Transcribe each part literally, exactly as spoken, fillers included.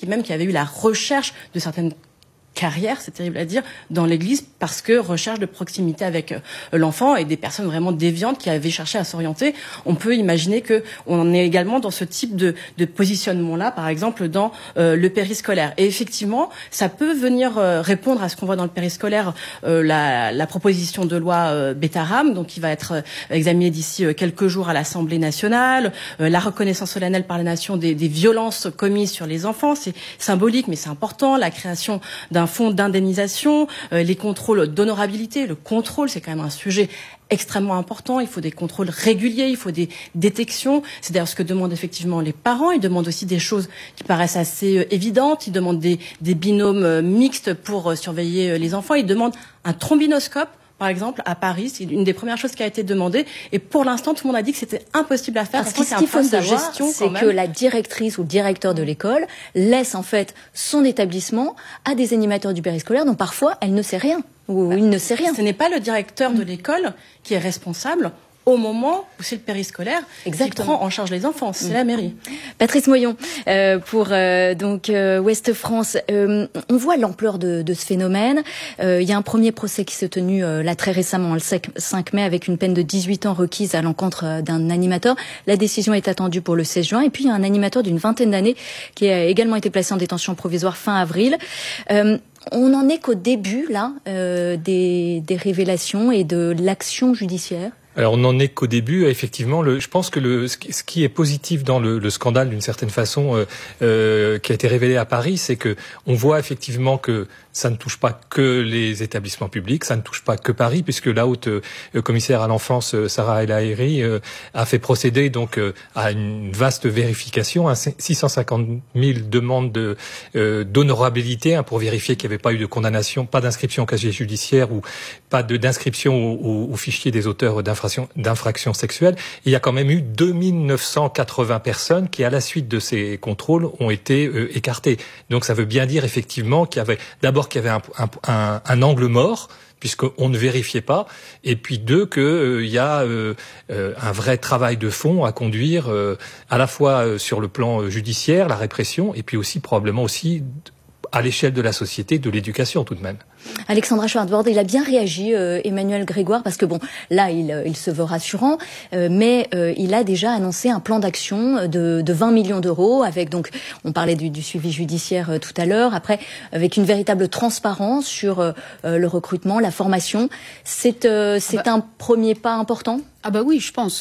et même qu'il y avait eu la recherche de certaines carrière, c'est terrible à dire, dans l'Église parce que recherche de proximité avec euh, l'enfant et des personnes vraiment déviantes qui avaient cherché à s'orienter. On peut imaginer que on est également dans ce type de, de positionnement-là, par exemple dans euh, le périscolaire. Et effectivement, ça peut venir euh, répondre à ce qu'on voit dans le périscolaire, euh, la, la proposition de loi euh, Bétaram, donc qui va être euh, examinée d'ici euh, quelques jours à l'Assemblée nationale, euh, la reconnaissance solennelle par la nation des, des violences commises sur les enfants, c'est symbolique mais c'est important, la création d'un fonds d'indemnisation, euh, les contrôles d'honorabilité. Le contrôle, c'est quand même un sujet extrêmement important. Il faut des contrôles réguliers, il faut des détections. C'est d'ailleurs ce que demandent effectivement les parents. Ils demandent aussi des choses qui paraissent assez euh, évidentes. Ils demandent des, des binômes euh, mixtes pour euh, surveiller euh, les enfants. Ils demandent un trombinoscope. Par exemple, à Paris, c'est une des premières choses qui a été demandée. Et pour l'instant, tout le monde a dit que c'était impossible à faire. Parce que ce qu'il faut savoir, c'est que la directrice ou le directeur de l'école laisse en fait son établissement à des animateurs du périscolaire dont parfois elle ne sait rien ou bah, il ne sait rien. Ce n'est pas le directeur de l'école qui est responsable au moment où c'est le périscolaire Exactement. Qui prend en charge les enfants, c'est mmh. la mairie. Patrice Moyon, euh, pour euh, donc euh, Ouest France, euh, on voit l'ampleur de, de ce phénomène. Euh, il y a un premier procès qui s'est tenu euh, là très récemment, le cinq mai, avec une peine de dix-huit ans requise à l'encontre euh, d'un animateur. La décision est attendue pour le seize juin. Et puis il y a un animateur d'une vingtaine d'années qui a également été placé en détention provisoire fin avril. Euh, on n'en est qu'au début là euh, des, des révélations et de l'action judiciaire. Alors on n'en est qu'au début, effectivement. Le, je pense que le, ce qui est positif dans le, le scandale, d'une certaine façon, euh, euh, qui a été révélé à Paris, c'est que on voit effectivement que ça ne touche pas que les établissements publics, ça ne touche pas que Paris, puisque la haute euh, commissaire à l'enfance, Sarah El Haïry, euh, a fait procéder donc euh, à une vaste vérification, hein, six cent cinquante mille demandes de, euh, d'honorabilité hein, pour vérifier qu'il n'y avait pas eu de condamnation, pas d'inscription au casier judiciaire ou pas de, d'inscription au, au, au fichier des auteurs d'infractions, d'infractions sexuelles. Et il y a quand même eu deux mille neuf cent quatre-vingts personnes qui, à la suite de ces contrôles, ont été euh, écartées. Donc ça veut bien dire effectivement qu'il y avait d'abord qu'il y avait un, un, un, un angle mort, puisqu'on ne vérifiait pas, et puis deux, qu'il euh, y a euh, euh, un vrai travail de fond à conduire, euh, à la fois euh, sur le plan judiciaire, la répression, et puis aussi probablement aussi à l'échelle de la société, de l'éducation tout de même. Alexandra Schwartzwald, il a bien réagi, euh, Emmanuel Grégoire, parce que bon, là, il, il se veut rassurant, euh, mais euh, il a déjà annoncé un plan d'action de, de vingt millions d'euros, avec donc, on parlait du, du suivi judiciaire euh, tout à l'heure, après, avec une véritable transparence sur euh, le recrutement, la formation. C'est, euh, c'est ah bah, un premier pas important ? Ah bah oui, je pense.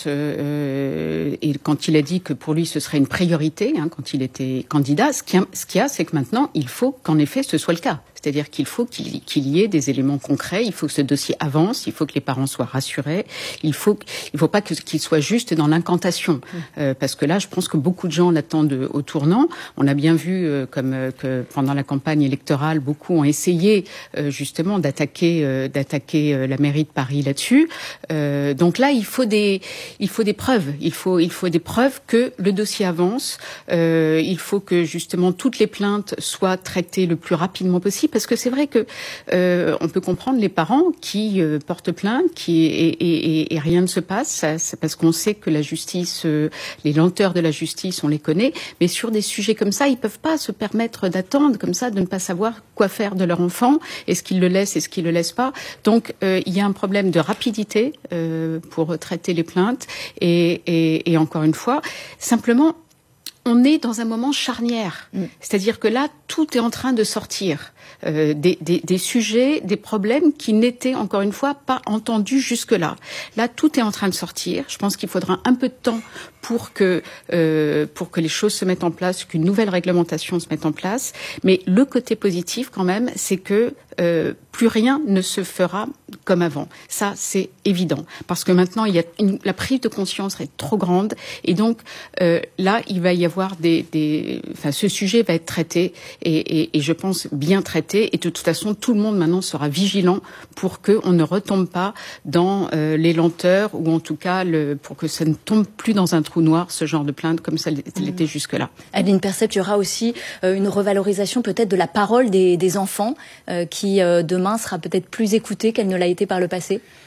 Euh, et quand il a dit que pour lui ce serait une priorité, hein, quand il était candidat, ce qu'il y a, ce qu'il y a, c'est que maintenant il faut qu'en effet ce soit le cas. C'est-à-dire qu'il faut qu'il, qu'il y ait des éléments concrets, il faut que ce dossier avance, il faut que les parents soient rassurés, il faut il faut pas que, qu'il soit juste dans l'incantation, mmh. euh, parce que là, je pense que beaucoup de gens l'attendent au tournant. On a bien vu euh, comme euh, que pendant la campagne électorale, beaucoup ont essayé euh, justement d'attaquer euh, d'attaquer euh, la mairie de Paris là-dessus. Euh, donc là, il faut des il faut des preuves, il faut il faut des preuves que le dossier avance. Euh, il faut que justement toutes les plaintes soient traitées le plus rapidement possible. Parce que c'est vrai que euh, on peut comprendre les parents qui euh, portent plainte, qui et, et, et, et rien ne se passe. Ça, c'est parce qu'on sait que la justice, euh, les lenteurs de la justice, on les connaît. Mais sur des sujets comme ça, ils peuvent pas se permettre d'attendre comme ça, de ne pas savoir quoi faire de leur enfant. Est-ce qu'ils le laissent, est-ce qu'ils le laissent pas. Donc euh, il y a un problème de rapidité euh, pour traiter les plaintes. Et, et, et encore une fois, simplement. On est dans un moment charnière, mmh. c'est-à-dire que là, tout est en train de sortir. Euh, des, des, des sujets, des problèmes qui n'étaient, encore une fois, pas entendus jusque-là. Là, tout est en train de sortir. Je pense qu'il faudra un peu de temps pour que euh, pour que les choses se mettent en place, qu'une nouvelle réglementation se mette en place. Mais le côté positif, quand même, c'est que euh, plus rien ne se fera comme avant. Ça, c'est évident. Parce que maintenant, il y a une, la prise de conscience est trop grande. Et donc, euh, là, il va y avoir des... des enfin, ce sujet va être traité et, et, et je pense bien traité. Et de toute façon, tout le monde maintenant sera vigilant pour qu'on ne retombe pas dans euh, les lenteurs ou en tout cas le, pour que ça ne tombe plus dans un trou noir, ce genre de plainte, comme ça l'était mmh. jusque-là. Adeline Percept, il y aura aussi euh, une revalorisation peut-être de la parole des, des enfants euh, qui, euh, demain, sera peut-être plus écoutée qu'elle ne l'a été par le passé.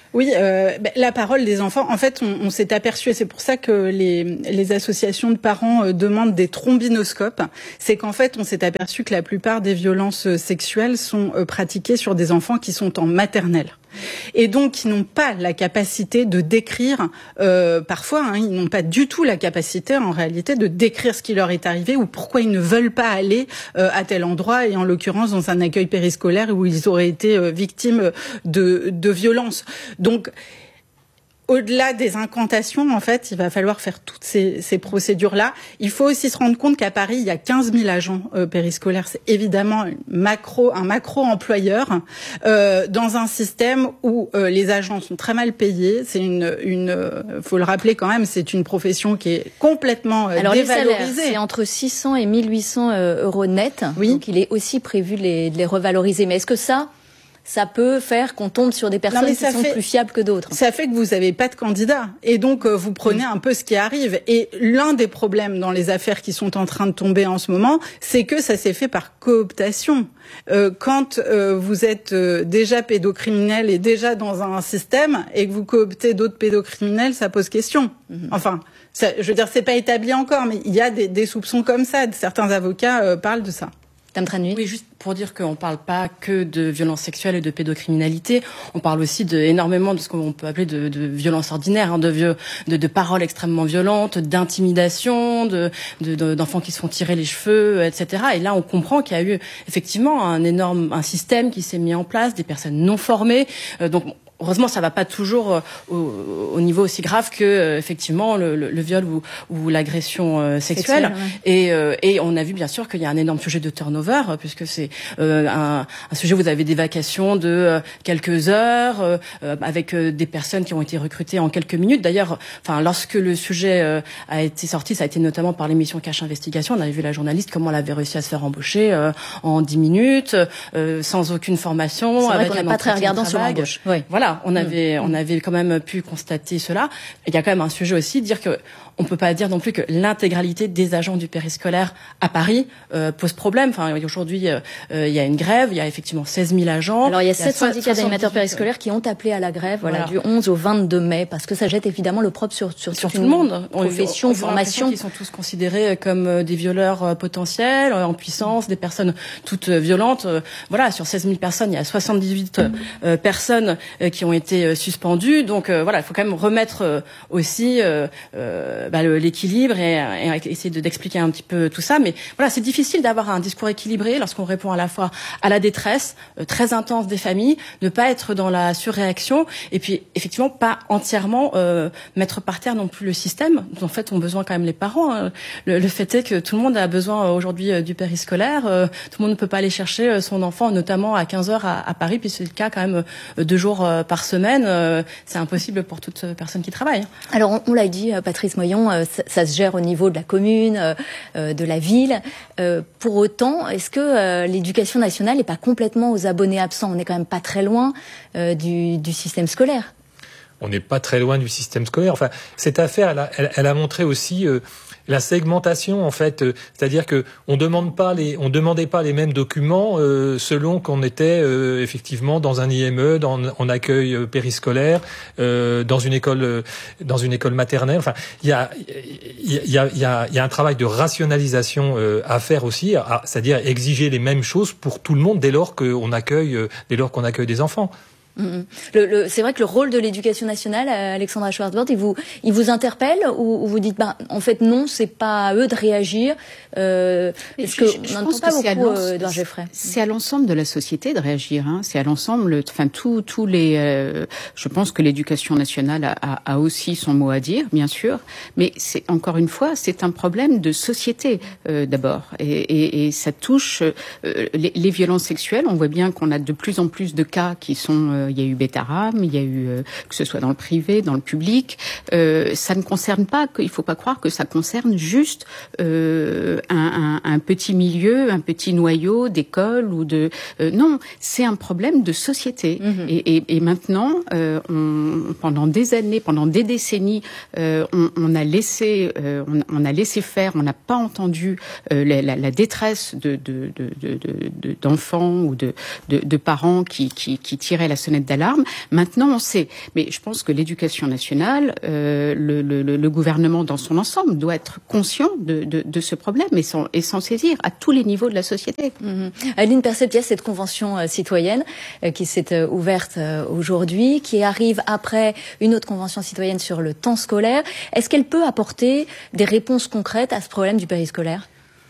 Oui, euh, ben, la parole des enfants, en fait, on, on s'est aperçu, et c'est pour ça que les, les associations de parents euh, demandent des trombinoscopes, c'est qu'en fait, on s'est aperçu que la plupart des violences sexuelles sont euh, pratiquées sur des enfants qui sont en maternelle. Et donc, qui n'ont pas la capacité de décrire, euh, parfois, hein, ils n'ont pas du tout la capacité, en réalité, de décrire ce qui leur est arrivé ou pourquoi ils ne veulent pas aller euh, à tel endroit, et en l'occurrence dans un accueil périscolaire où ils auraient été euh, victimes de, de violences. Donc, au-delà des incantations, en fait, il va falloir faire toutes ces, ces procédures-là. Il faut aussi se rendre compte qu'à Paris, il y a quinze mille agents euh, périscolaires. C'est évidemment une macro, un macro-employeur euh, dans un système où euh, les agents sont très mal payés. C'est une, une, euh, faut le rappeler quand même, c'est une profession qui est complètement euh, Alors, dévalorisée. Les salaires, c'est entre six cents et mille huit cents euh, euros net. Oui. Donc, il est aussi prévu de les, de les revaloriser. Mais est-ce que ça... ça peut faire qu'on tombe sur des personnes non, qui sont fait, plus fiables que d'autres. Ça fait que vous n'avez pas de candidats. Et donc, euh, vous prenez un peu ce qui arrive. Et l'un des problèmes dans les affaires qui sont en train de tomber en ce moment, c'est que ça s'est fait par cooptation. Euh, quand euh, vous êtes euh, déjà pédocriminel et déjà dans un système et que vous cooptez d'autres pédocriminels, ça pose question. Mm-hmm. Enfin, ça, je veux dire, c'est pas établi encore, mais il y a des, des soupçons comme ça. Certains avocats euh, parlent de ça. Oui, juste pour dire qu'on ne parle pas que de violences sexuelles et de pédocriminalité, on parle aussi de, énormément de ce qu'on peut appeler de, de violences ordinaires, hein, de, vieux, de, de paroles extrêmement violentes, d'intimidation, de, de, de, d'enfants qui se font tirer les cheveux, et cetera. Et là, on comprend qu'il y a eu effectivement un énorme un système qui s'est mis en place, des personnes non formées. Euh, donc, heureusement, ça va pas toujours euh, au, au niveau aussi grave que euh, effectivement le, le, le viol ou, ou l'agression euh, sexuelle. Sexuelle, ouais. Et, euh, et on a vu bien sûr qu'il y a un énorme sujet de turnover euh, puisque c'est euh, un, un sujet où vous avez des vacations de euh, quelques heures euh, avec euh, des personnes qui ont été recrutées en quelques minutes. D'ailleurs, enfin lorsque le sujet euh, a été sorti, ça a été notamment par l'émission Cache Investigation. On avait vu la journaliste comment elle avait réussi à se faire embaucher euh, en dix minutes euh, sans aucune formation. C'est vrai avec qu'on un n'est pas très regardant sur l'embauche. Oui. Voilà. On avait, mmh. on avait quand même pu constater cela. Il y a quand même un sujet aussi, de dire que on peut pas dire non plus que l'intégralité des agents du périscolaire à Paris euh, pose problème. Enfin, aujourd'hui, euh, il y a une grève, il y a effectivement seize mille agents. Alors, il y a sept syndicats d'animateurs périscolaires qui ont appelé à la grève, voilà, voilà, du onze au vingt-deux mai, parce que ça jette évidemment le propre sur sur, sur tout le monde. Profession, on, on, on formation. Ils sont tous considérés comme des violeurs potentiels, en puissance, des personnes toutes violentes. Voilà, sur seize mille personnes, il y a soixante-dix-huit euh, personnes qui ont été suspendues. Donc euh, voilà, il faut quand même remettre euh, aussi euh, euh, bah, le, l'équilibre et, et essayer de, d'expliquer un petit peu tout ça. Mais voilà, c'est difficile d'avoir un discours équilibré lorsqu'on répond à la fois à la détresse euh, très intense des familles, ne pas être dans la surréaction et puis effectivement pas entièrement euh, mettre par terre non plus le système dont en fait ont besoin quand même les parents. Hein. Le, le fait est que tout le monde a besoin aujourd'hui euh, du périscolaire. Euh, tout le monde ne peut pas aller chercher euh, son enfant, notamment à quinze heures à, à Paris, puis c'est le cas quand même euh, deux jours euh, par semaine. Euh, c'est impossible pour toute personne qui travaille. Alors on, on l'a dit, Patrice Moyon, euh, ça, ça se gère au niveau de la commune, euh, euh, de la ville. Euh, pour autant, est-ce que euh, l'éducation nationale n'est pas complètement aux abonnés absents ? On n'est quand même pas très loin euh, du, du système scolaire. On n'est pas très loin du système scolaire. Enfin, cette affaire, elle a, elle, elle a montré aussi euh, la segmentation, en fait. Euh, c'est-à-dire que on demande pas les, on demandait pas les mêmes documents euh, selon qu'on était euh, effectivement dans un I M E, dans, en accueil euh, périscolaire, euh, dans une école, euh, dans une école maternelle. Enfin, il y a, il y a, il y a, il y a un travail de rationalisation euh, à faire aussi, à, c'est-à-dire exiger les mêmes choses pour tout le monde dès lors qu'on accueille, euh, dès lors qu'on accueille des enfants. Le, le, c'est vrai que le rôle de l'éducation nationale, Alexandra Schwartzbord, il vous, il vous interpelle ou, ou vous dites, bah, en fait, non, c'est pas à eux de réagir. Euh, est-ce que je, je on pense pas que c'est beaucoup, à, Edouard Geffray. C'est à l'ensemble de la société de réagir. Hein. C'est à l'ensemble, enfin tous, tous les. Euh, je pense que l'éducation nationale a, a, a aussi son mot à dire, bien sûr, mais c'est encore une fois, c'est un problème de société euh, d'abord, et, et, et ça touche euh, les, les violences sexuelles. On voit bien qu'on a de plus en plus de cas qui sont euh, il y a eu Betaram, il y a eu euh, que ce soit dans le privé, dans le public. Euh, ça ne concerne pas, il faut pas croire que ça concerne juste euh, un, un, un petit milieu, un petit noyau d'école ou de. Euh, non, c'est un problème de société. Mm-hmm. Et, et, et maintenant, euh, on, pendant des années, pendant des décennies, euh, on, on a laissé, euh, on, on a laissé faire. On n'a pas entendu euh, la, la, la détresse de, de, de, de, de, d'enfants ou de, de, de parents qui, qui, qui tiraient la sonnette sonnette d'alarme. Maintenant, on sait. Mais je pense que l'éducation nationale, euh, le, le, le gouvernement dans son ensemble doit être conscient de, de, de ce problème et s'en, et s'en saisir à tous les niveaux de la société. Mmh. Aline Persept, cette convention euh, citoyenne euh, qui s'est euh, ouverte euh, aujourd'hui, qui arrive après une autre convention citoyenne sur le temps scolaire. Est-ce qu'elle peut apporter des réponses concrètes à ce problème du périscolaire ?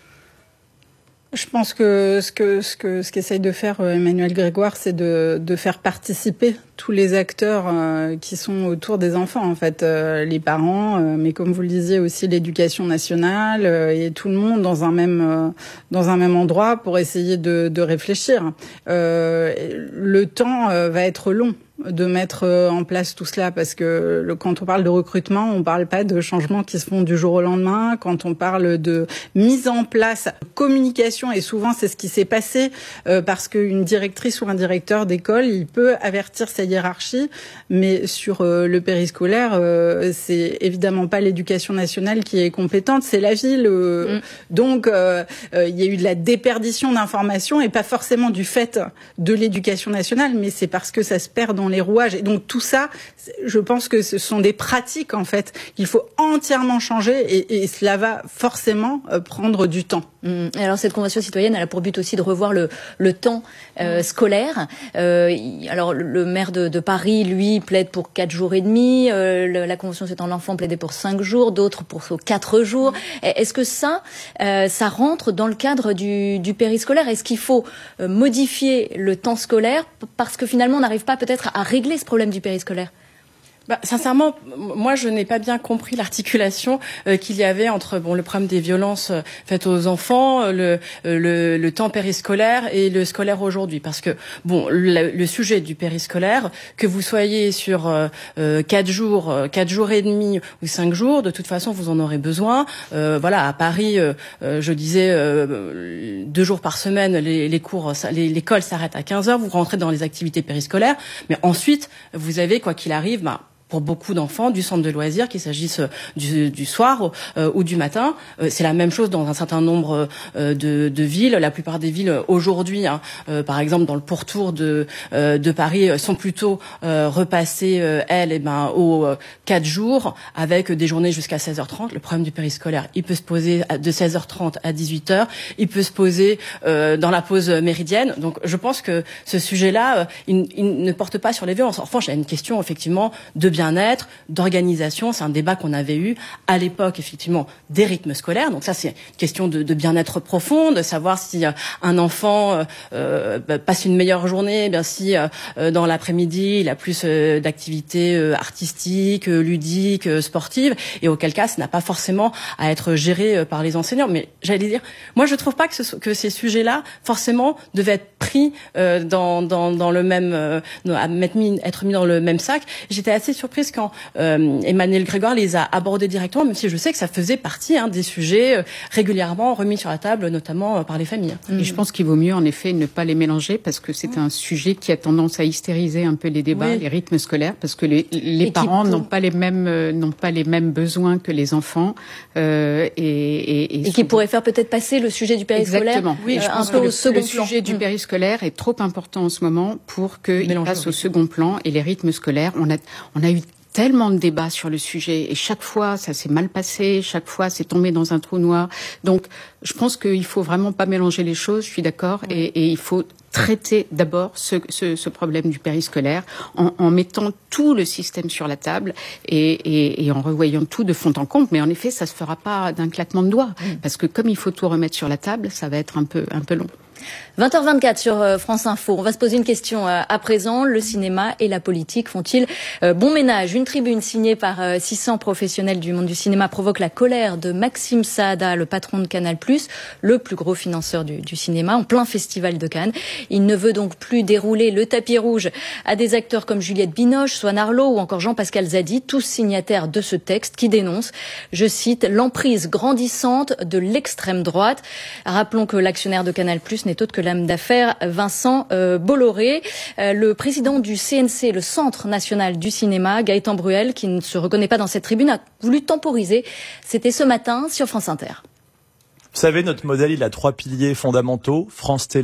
Je pense que ce que ce que ce qu'essaye de faire Emmanuel Grégoire, c'est de de faire participer tous les acteurs euh, qui sont autour des enfants, en fait, euh, les parents, euh, mais comme vous le disiez aussi l'éducation nationale euh, et tout le monde dans un même euh, dans un même endroit pour essayer de de réfléchir. Euh, le temps euh, va être long de mettre en place tout cela, parce que le, quand on parle de recrutement, on parle pas de changements qui se font du jour au lendemain. Quand on parle de mise en place, communication, et souvent c'est ce qui s'est passé, euh, parce qu'une directrice ou un directeur d'école, il peut avertir sa hiérarchie, mais sur euh, le périscolaire, euh, c'est évidemment pas l'éducation nationale qui est compétente, c'est la ville. Euh, mmh. Donc euh, euh, il y a eu de la déperdition d'informations, et pas forcément du fait de l'éducation nationale, mais c'est parce que ça se perd dans les rouages. Et donc tout ça, je pense que ce sont des pratiques, en fait, qu'il faut entièrement changer, et, et cela va forcément euh, prendre du temps. Mmh. Alors cette convention citoyenne, elle a pour but aussi de revoir le, le temps euh, scolaire. Euh, alors le maire de, de Paris, lui, plaide pour quatre jours et demi. Euh, le, la convention c'est en enfant plaidait pour cinq jours, d'autres pour quatre jours. Est-ce que ça, euh, ça rentre dans le cadre du, du périscolaire ? Est-ce qu'il faut euh, modifier le temps scolaire parce que finalement on n'arrive pas peut-être à régler ce problème du périscolaire ? Bah, sincèrement, moi, je n'ai pas bien compris l'articulation euh, qu'il y avait entre bon le problème des violences euh, faites aux enfants, euh, le, le, le temps périscolaire et le scolaire aujourd'hui. Parce que bon, le, le sujet du périscolaire, que vous soyez sur euh, euh, quatre jours, euh, quatre jours et demi ou cinq jours, de toute façon, vous en aurez besoin. Euh, voilà, à Paris, euh, euh, je disais euh, deux jours par semaine, les, les cours, les, l'école s'arrête à quinze heures. Vous rentrez dans les activités périscolaires, mais ensuite, vous avez quoi qu'il arrive, bah pour beaucoup d'enfants, du centre de loisirs, qu'il s'agisse du, du soir euh, ou du matin. Euh, c'est la même chose dans un certain nombre euh, de, de villes. La plupart des villes aujourd'hui, hein, euh, par exemple dans le pourtour de, euh, de Paris, sont plutôt euh, repassées, euh, elles, eh ben, aux euh, quatre jours, avec des journées jusqu'à seize heures trente. Le problème du périscolaire, il peut se poser de seize heures trente à dix-huit heures. Il peut se poser euh, dans la pause méridienne. Donc je pense que ce sujet-là, euh, il, il ne porte pas sur les violences. En revanche, il y a une question effectivement de bien-être, d'organisation. C'est un débat qu'on avait eu à l'époque, effectivement, des rythmes scolaires. Donc ça, c'est une question de, de bien-être profond, de savoir si euh, un enfant euh, bah, passe une meilleure journée, eh bien si euh, dans l'après-midi, il a plus euh, d'activités euh, artistiques, euh, ludiques, euh, sportives, et auquel cas, ça n'a pas forcément à être géré euh, par les enseignants. Mais j'allais dire, moi, je trouve pas que, ce, que ces sujets-là, forcément, devaient être pris euh, dans, dans, dans le même, euh, à mettre mis, être mis dans le même sac. J'étais assez surprise quand euh, Emmanuel Grégoire les a abordés directement, même si je sais que ça faisait partie hein, des sujets euh, régulièrement remis sur la table, notamment euh, par les familles. Et je pense qu'il vaut mieux, en effet, ne pas les mélanger, parce que c'est mmh. un sujet qui a tendance à hystériser un peu les débats, oui. les rythmes scolaires, parce que les, les parents pour... n'ont pas les mêmes euh, n'ont pas les mêmes besoins que les enfants, euh, et, et, et, et souvent... qui pourrait faire peut-être passer le sujet du périscolaire. Exactement. Oui, euh, je pense un peu que au le, second le plan. sujet du mmh. périscolaire est trop important en ce moment pour qu'il passe au second plan, et les rythmes scolaires, on a on a eu tellement de débats sur le sujet, et chaque fois ça s'est mal passé, chaque fois c'est tombé dans un trou noir. Donc je pense qu'il faut vraiment pas mélanger les choses, je suis d'accord, et, et il faut traiter d'abord ce, ce, ce problème du périscolaire en, en mettant tout le système sur la table et, et, et en revoyant tout de fond en comble. Mais en effet, ça se fera pas d'un claquement de doigts, parce que comme il faut tout remettre sur la table, ça va être un peu, un peu long. vingt heures vingt-quatre sur France Info. On va se poser une question à présent. Le cinéma et la politique font-ils bon ménage ? Une tribune signée par six cents professionnels du monde du cinéma provoque la colère de Maxime Saada, le patron de Canal+, le plus gros financeur du, du cinéma, en plein festival de Cannes. Il ne veut donc plus dérouler le tapis rouge à des acteurs comme Juliette Binoche, Swan Arlo ou encore Jean-Pascal Zadi, tous signataires de ce texte qui dénonce, je cite, l'emprise grandissante de l'extrême droite. Rappelons que l'actionnaire de Canal+ n'est autre que l'homme d'affaires Vincent euh, Bolloré. Euh, le président du C N C, le Centre national du cinéma, Gaëtan Bruel, qui ne se reconnaît pas dans cette tribune, a voulu temporiser. C'était ce matin sur France Inter. Vous savez, notre modèle, il a trois piliers fondamentaux. France Télé,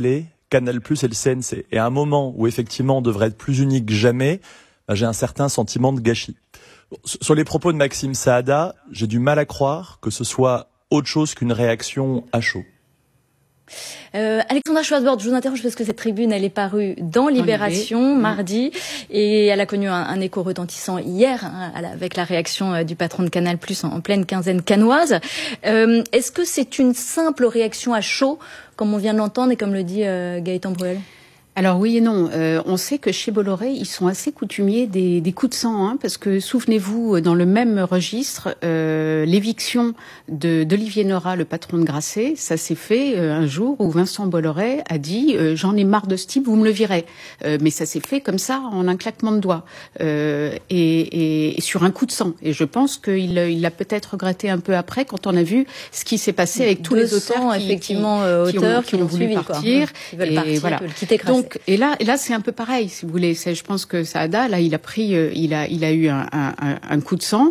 Canal+ et le C N C. Et à un moment où effectivement on devrait être plus unis que jamais, ben, j'ai un certain sentiment de gâchis. Sur les propos de Maxime Saada, j'ai du mal à croire que ce soit autre chose qu'une réaction à chaud. Euh, Alexandra Schwarzbord, je vous interroge parce que cette tribune, elle est parue dans Libération mardi et elle a connu un, un écho retentissant hier hein, avec la réaction euh, du patron de Canal+ en, en pleine quinzaine cannoise. Euh, est-ce que c'est une simple réaction à chaud, comme on vient de l'entendre et comme le dit euh, Gaëtan Bruel ? Alors oui et non. Euh, on sait que chez Bolloré, ils sont assez coutumiers des, des coups de sang, hein, parce que souvenez-vous, dans le même registre, euh, l'éviction de d'Olivier Nora, le patron de Grasset, ça s'est fait euh, un jour où Vincent Bolloré a dit euh, j'en ai marre de ce type, vous me le virez. Euh, mais ça s'est fait comme ça, en un claquement de doigts, euh, et, et, et sur un coup de sang. Et je pense qu'il il l'a peut-être regretté un peu après, quand on a vu ce qui s'est passé avec tous les auteurs qui, effectivement, qui, qui, auteurs ont, qui ont voulu suivi, partir, qui veulent et partir, voilà. qui veulent quitter Grasset. Donc, et là, et là, c'est un peu pareil, si vous voulez. C'est, je pense que Saada, là, il a pris, euh, il a, il a eu un, un, un coup de sang.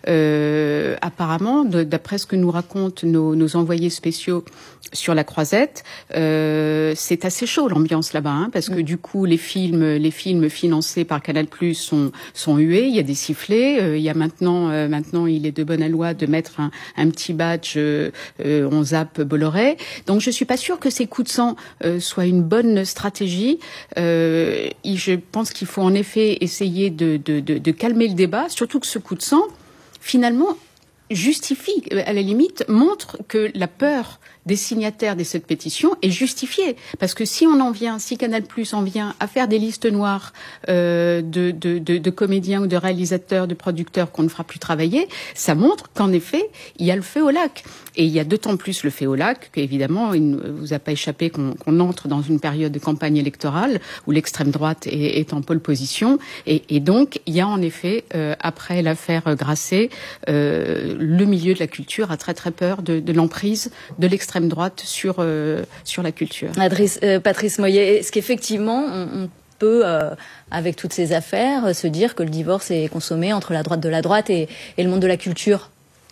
Euh, apparemment, de, d'après ce que nous racontent nos, nos envoyés spéciaux sur la Croisette, euh, c'est assez chaud l'ambiance là-bas, hein, parce que du coup, les films, les films financés par Canal+ sont sont hués. Il y a des sifflets. Euh, il y a maintenant, euh, maintenant, il est de bonne loi de mettre un, un petit badge. Euh, euh, on zappe Bolloré. Donc, je suis pas sûre que ces coups de sang euh, soient une bonne stratégie. Euh, je pense qu'il faut en effet essayer de, de, de, de calmer le débat, surtout que ce coup de sang, finalement, justifie, à la limite, montre que la peur des signataires de cette pétition est justifiée. Parce que si on en vient, si Canal+ en vient à faire des listes noires euh, de, de, de, de comédiens ou de réalisateurs, de producteurs qu'on ne fera plus travailler, ça montre qu'en effet, il y a le feu au lac. Et il y a d'autant plus le feu au lac qu'évidemment, il ne vous a pas échappé qu'on, qu'on entre dans une période de campagne électorale où l'extrême droite est, est en pole position. Et, et donc, il y a en effet, euh, après l'affaire Grasset, euh, le milieu de la culture a très très peur de, de l'emprise de l'extrême droite sur euh, sur la culture. Adrice, euh, Patrice Moyet, est-ce qu'effectivement on, on peut, euh, avec toutes ces affaires, se dire que le divorce est consommé entre la droite de la droite et, et le monde de la culture ?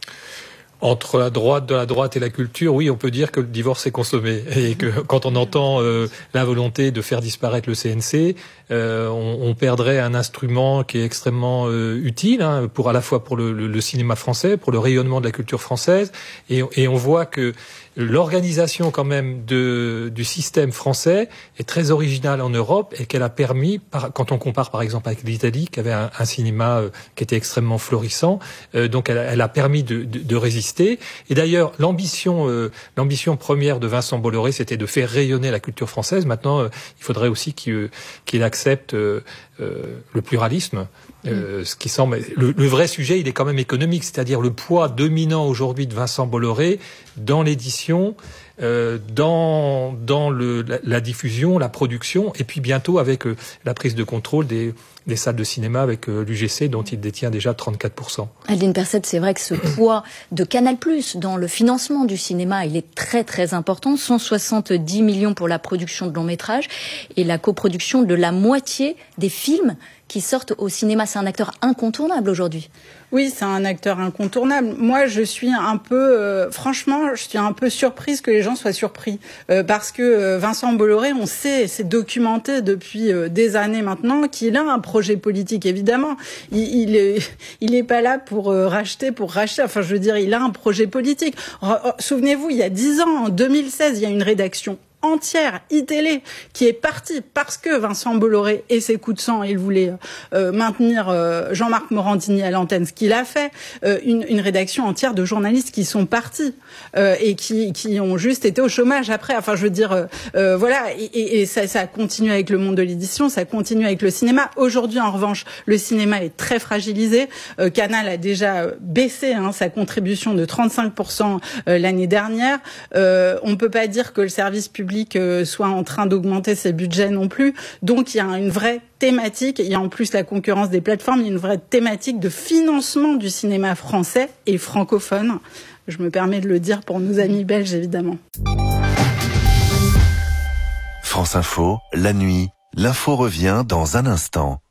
Entre la droite de la droite et la culture, oui, on peut dire que le divorce est consommé. Et que quand on entend euh, la volonté de faire disparaître le C N C, euh, on, on perdrait un instrument qui est extrêmement euh, utile, hein, pour à la fois pour le, le, le cinéma français, pour le rayonnement de la culture française. Et, et on voit que l'organisation quand même de, du système français est très originale en Europe et qu'elle a permis, par, quand on compare par exemple avec l'Italie, qui avait un, un cinéma euh, qui était extrêmement florissant, euh, donc elle, elle a permis de, de, de résister. Et d'ailleurs, l'ambition, euh, l'ambition première de Vincent Bolloré, c'était de faire rayonner la culture française. Maintenant, euh, il faudrait aussi qu'il, qu'il accepte euh, euh, le pluralisme. Euh, ce qui semble le, le vrai sujet, il est quand même économique, c'est-à-dire le poids dominant aujourd'hui de Vincent Bolloré dans l'édition, euh, dans dans le, la, la diffusion, la production, et puis bientôt avec euh, la prise de contrôle des des salles de cinéma avec euh, l'U G C dont il détient déjà trente-quatre pour cent. Adeline Perset, c'est vrai que ce poids de Canal+ dans le financement du cinéma, il est très très important. cent soixante-dix millions pour la production de longs métrages et la coproduction de la moitié des films qui sortent au cinéma. C'est un acteur incontournable aujourd'hui. Oui, c'est un acteur incontournable. Moi, je suis un peu, euh, franchement, je suis un peu surprise que les gens soient surpris. Euh, parce que euh, Vincent Bolloré, on sait, c'est documenté depuis euh, des années maintenant, qu'il a un projet politique, évidemment. Il, il, est, il est pas là pour euh, racheter, pour racheter. Enfin, je veux dire, il a un projet politique. R- Souvenez-vous, il y a dix ans, en deux mille seize, il y a une rédaction entière, iTélé, qui est partie parce que Vincent Bolloré et ses coups de sang, il voulait euh, maintenir euh, Jean-Marc Morandini à l'antenne, ce qu'il a fait, euh, une, une rédaction entière de journalistes qui sont partis euh, et qui, qui ont juste été au chômage après. Enfin, je veux dire, euh, euh, voilà, et, et, et ça, ça continue avec le monde de l'édition, ça continue avec le cinéma. Aujourd'hui, en revanche, le cinéma est très fragilisé. Euh, Canal a déjà baissé hein, sa contribution de trente-cinq pour cent euh, l'année dernière. Euh, on peut pas dire que le service public soit en train d'augmenter ses budgets non plus. Donc il y a une vraie thématique, il y a en plus la concurrence des plateformes, il y a une vraie thématique de financement du cinéma français et francophone. Je me permets de le dire pour nos amis belges, évidemment. France Info, la nuit, l'info revient dans un instant.